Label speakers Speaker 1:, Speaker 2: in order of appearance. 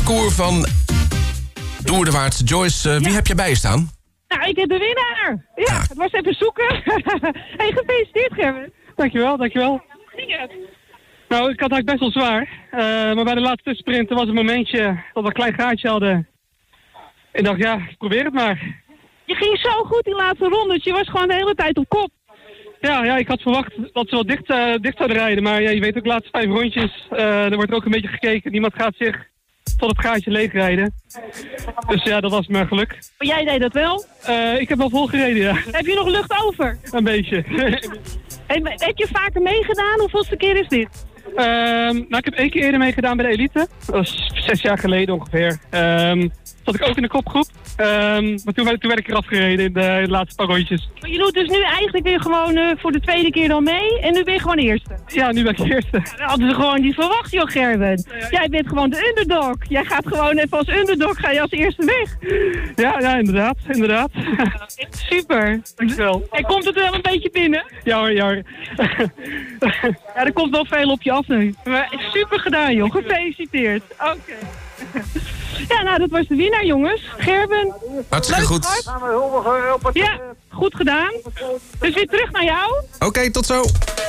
Speaker 1: parcours van Tour de Waardse Joyce. Wie heb je bij je staan?
Speaker 2: Nou, ik heb de winnaar. Ja, het was even zoeken. Hey, gefeliciteerd, Gerben.
Speaker 3: Dankjewel.
Speaker 2: Ging het?
Speaker 3: Nou, ik had eigenlijk best wel zwaar. Maar bij de laatste sprint was een momentje dat we een klein gaatje hadden. Ik dacht, ik probeer het maar.
Speaker 2: Je ging zo goed die laatste rondes. Je was gewoon de hele tijd op kop.
Speaker 3: Ja, ik had verwacht dat ze wel dicht zouden rijden. Maar je weet ook, de laatste 5 rondjes, er wordt er ook een beetje gekeken. Niemand gaat zich tot het gaatje leeg rijden. Dus dat was mijn geluk.
Speaker 2: Maar jij deed dat wel?
Speaker 3: Ik heb wel vol gereden, ja.
Speaker 2: Heb je nog lucht over?
Speaker 3: Een beetje.
Speaker 2: Heb je vaker meegedaan? Hoeveelste keer is dit?
Speaker 3: Ik heb 1 keer eerder meegedaan bij de elite. Dat was 6 jaar geleden ongeveer. Zat ik ook in de kopgroep. Maar toen werd ik eraf gereden in de laatste paar rondjes.
Speaker 2: Maar je doet dus nu eigenlijk weer gewoon voor de tweede keer dan mee en nu ben je gewoon eerste.
Speaker 3: Ja, nu ben ik eerste.
Speaker 2: Dat hadden ze gewoon niet verwacht, joh, Gerben. Jij bent gewoon de underdog. Jij gaat gewoon even als underdog, ga je als eerste weg.
Speaker 3: Ja, inderdaad.
Speaker 2: Echt super.
Speaker 3: Dankjewel.
Speaker 2: En komt het wel een beetje binnen?
Speaker 3: Ja hoor.
Speaker 2: Ja, er komt wel veel op je af nu. Maar super gedaan, joh. Gefeliciteerd. Oké. Ja, nou, dat was de winnaar, jongens. Gerben.
Speaker 1: Hartstikke
Speaker 2: leuk,
Speaker 1: goed.
Speaker 2: Ja, goed gedaan. Dus weer terug naar jou.
Speaker 1: Oké, tot zo.